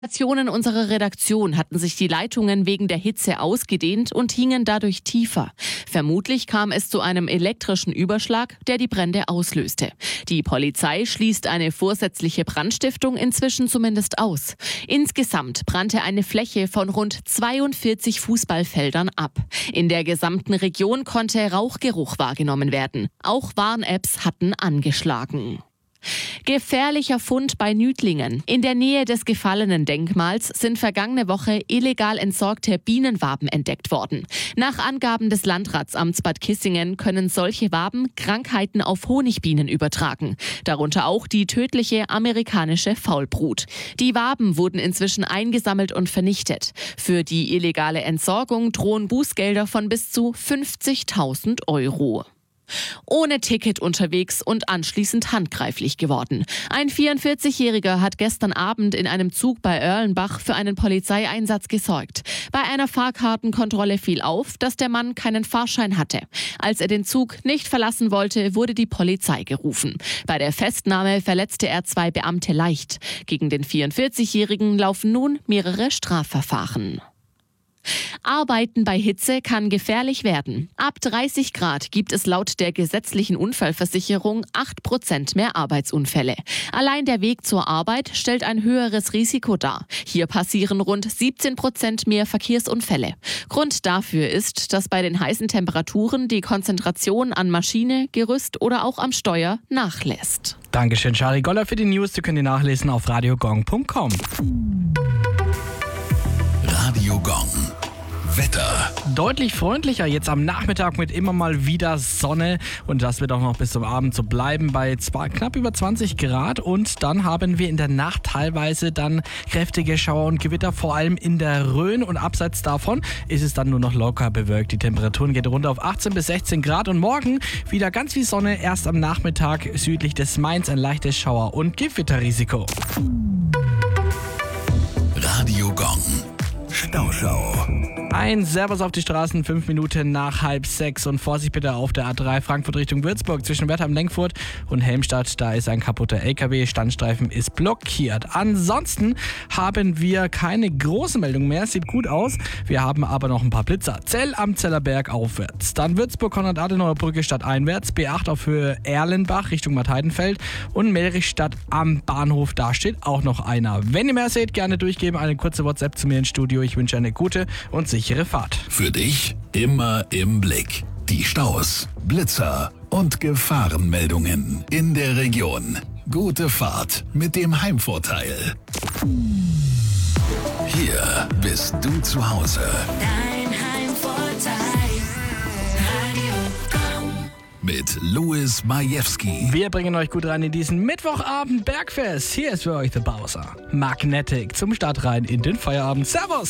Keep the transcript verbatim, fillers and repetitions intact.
Stationen unserer Redaktion hatten sich die Leitungen wegen der Hitze ausgedehnt und hingen dadurch tiefer. Vermutlich kam es zu einem elektrischen Überschlag, der die Brände auslöste. Die Polizei schließt eine vorsätzliche Brandstiftung inzwischen zumindest aus. Insgesamt brannte eine Fläche von rund zweiundvierzig Fußballfeldern ab. In der gesamten Region konnte Rauchgeruch wahrgenommen werden. Auch Warn-Apps hatten angeschlagen. Gefährlicher Fund bei Nüdlingen. In der Nähe des gefallenen Denkmals sind vergangene Woche illegal entsorgte Bienenwaben entdeckt worden. Nach Angaben des Landratsamts Bad Kissingen können solche Waben Krankheiten auf Honigbienen übertragen. Darunter auch die tödliche amerikanische Faulbrut. Die Waben wurden inzwischen eingesammelt und vernichtet. Für die illegale Entsorgung drohen Bußgelder von bis zu fünfzigtausend Euro. Ohne Ticket unterwegs und anschließend handgreiflich geworden. Ein vierundvierzigjähriger hat gestern Abend in einem Zug bei Erlenbach für einen Polizeieinsatz gesorgt. Bei einer Fahrkartenkontrolle fiel auf, dass der Mann keinen Fahrschein hatte. Als er den Zug nicht verlassen wollte, wurde die Polizei gerufen. Bei der Festnahme verletzte er zwei Beamte leicht. Gegen den vierundvierzigjährigen laufen nun mehrere Strafverfahren. Arbeiten bei Hitze kann gefährlich werden. Ab dreißig Grad gibt es laut der gesetzlichen Unfallversicherung acht Prozent mehr Arbeitsunfälle. Allein der Weg zur Arbeit stellt ein höheres Risiko dar. Hier passieren rund siebzehn Prozent mehr Verkehrsunfälle. Grund dafür ist, dass bei den heißen Temperaturen die Konzentration an Maschine, Gerüst oder auch am Steuer nachlässt. Dankeschön, Charlie Goller, für die News. Die könnt ihr nachlesen auf radiogong punkt com. Radio Gong. Wetter. Deutlich freundlicher jetzt am Nachmittag mit immer mal wieder Sonne und das wird auch noch bis zum Abend so bleiben bei zwar knapp über zwanzig Grad und dann haben wir in der Nacht teilweise dann kräftige Schauer und Gewitter, vor allem in der Rhön und abseits davon ist es dann nur noch locker bewölkt. Die Temperaturen geht runter auf achtzehn bis sechzehn Grad und morgen wieder ganz viel Sonne, erst am Nachmittag südlich des Mains ein leichtes Schauer- und Gewitterrisiko. Radio Gong. Stauschau. Ein Servus auf die Straßen, fünf Minuten nach halb sechs und Vorsicht bitte auf der A drei Frankfurt Richtung Würzburg zwischen Wertheim-Lenkfurt und Helmstadt. Da ist ein kaputter L K W, Standstreifen ist blockiert. Ansonsten haben wir keine große Meldung mehr, sieht gut aus. Wir haben aber noch ein paar Blitzer. Zell am Zellerberg aufwärts, dann Würzburg-Konrad-Adenauer-Brücke stadteinwärts, B acht auf Höhe Erlenbach Richtung Martheidenfeld und Melrichstadt am Bahnhof, da steht auch noch einer. Wenn ihr mehr seht, gerne durchgeben, eine kurze WhatsApp zu mir ins Studio. Ich wünsche eine gute und sichere Fahrt. Für dich immer im Blick. Die Staus, Blitzer und Gefahrenmeldungen in der Region. Gute Fahrt mit dem Heimvorteil. Hier bist du zu Hause. Dein Heimvorteil. Radio Gong. Mit Louis Majewski. Wir bringen euch gut rein in diesen Mittwochabend Bergfest. Hier ist für euch The Bowser. Magnetic zum Start rein in den Feierabend. Servus!